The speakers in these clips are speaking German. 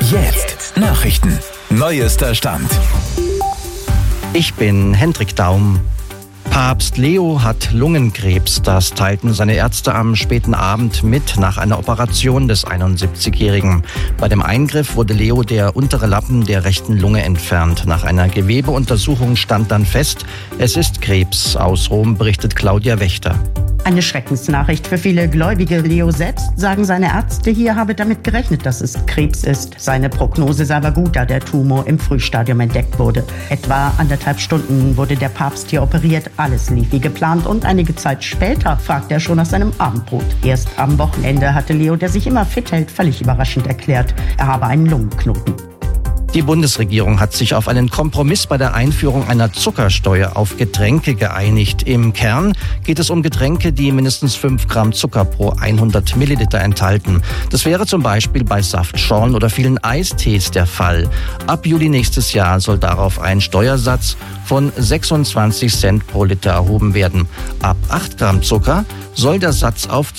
Jetzt Nachrichten. Neuester Stand. Ich bin Hendrik Daum. Papst Leo hat Lungenkrebs. Das teilten seine Ärzte am späten Abend mit nach einer Operation des 71-Jährigen. Bei dem Eingriff wurde Leo der untere Lappen der rechten Lunge entfernt. Nach einer Gewebeuntersuchung stand dann fest, es ist Krebs. Aus Rom berichtet Claudia Wächter. Eine Schreckensnachricht für viele Gläubige. Leo selbst, sagen seine Ärzte hier, habe damit gerechnet, dass es Krebs ist. Seine Prognose sei aber gut, da der Tumor im Frühstadium entdeckt wurde. Etwa 1,5 Stunden wurde der Papst hier operiert. Alles lief wie geplant und einige Zeit später fragte er schon nach seinem Abendbrot. Erst am Wochenende hatte Leo, der sich immer fit hält, völlig überraschend erklärt, er habe einen Lungenknoten. Die Bundesregierung hat sich auf einen Kompromiss bei der Einführung einer Zuckersteuer auf Getränke geeinigt. Im Kern geht es um Getränke, die mindestens 5 Gramm Zucker pro 100 Milliliter enthalten. Das wäre zum Beispiel bei Saftschorlen oder vielen Eistees der Fall. Ab Juli nächstes Jahr soll darauf ein Steuersatz von 26 Cent pro Liter erhoben werden. Ab 8 Gramm Zucker soll der Satz auf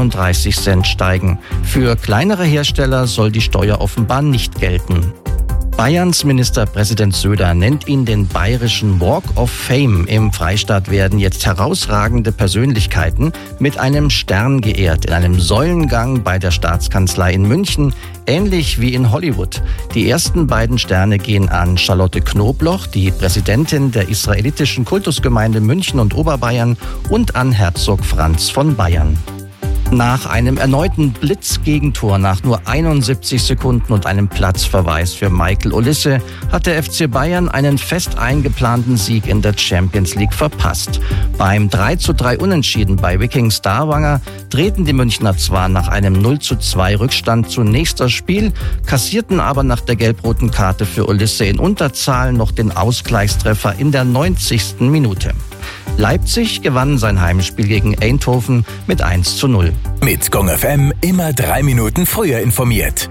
32 Cent steigen. Für kleinere Hersteller soll die Steuer offenbar nicht gelten. Bayerns Ministerpräsident Söder nennt ihn den bayerischen Walk of Fame. Im Freistaat werden jetzt herausragende Persönlichkeiten mit einem Stern geehrt, in einem Säulengang bei der Staatskanzlei in München, ähnlich wie in Hollywood. Die ersten beiden Sterne gehen an Charlotte Knobloch, die Präsidentin der israelitischen Kultusgemeinde München und Oberbayern, und an Herzog Franz von Bayern. Nach einem erneuten Blitzgegentor nach nur 71 Sekunden und einem Platzverweis für Michael Olise hat der FC Bayern einen fest eingeplanten Sieg in der Champions League verpasst. Beim 3:3 Unentschieden bei Viking Stavanger drehten die Münchner zwar nach einem 0:2 Rückstand zunächst das Spiel, kassierten aber nach der gelb-roten Karte für Olise in Unterzahl noch den Ausgleichstreffer in der 90. Minute. Leipzig gewann sein Heimspiel gegen Eindhoven mit 1:0. Mit Gong FM immer 3 Minuten früher informiert.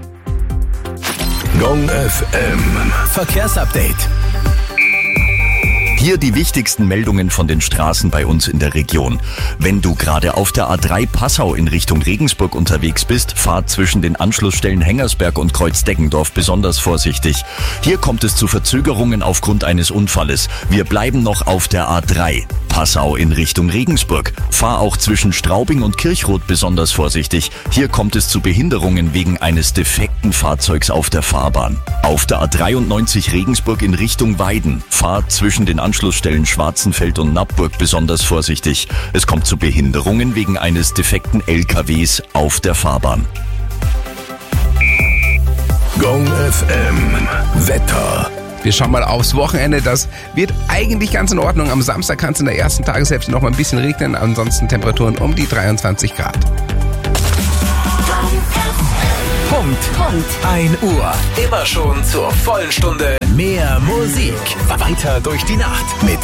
Gong FM Verkehrsupdate. Hier die wichtigsten Meldungen von den Straßen bei uns in der Region. Wenn du gerade auf der A3 Passau in Richtung Regensburg unterwegs bist, fahr zwischen den Anschlussstellen Hengersberg und Kreuzdeggendorf besonders vorsichtig. Hier kommt es zu Verzögerungen aufgrund eines Unfalles. Wir bleiben noch auf der A3 Passau in Richtung Regensburg. Fahr auch zwischen Straubing und Kirchrot besonders vorsichtig. Hier kommt es zu Behinderungen wegen eines defekten Fahrzeugs auf der Fahrbahn. Auf der A93 Regensburg in Richtung Weiden. Fahr zwischen den Anschlussstellen Schwarzenfeld und Nappburg besonders vorsichtig. Es kommt zu Behinderungen wegen eines defekten LKWs auf der Fahrbahn. Gong FM Wetter. Wir schauen mal aufs Wochenende. Das wird eigentlich ganz in Ordnung. Am Samstag kann es in der ersten Tageshälfte noch mal ein bisschen regnen. Ansonsten Temperaturen um die 23 Grad. Punkt. 1 Uhr. Immer schon zur vollen Stunde mehr Musik. Weiter durch die Nacht mit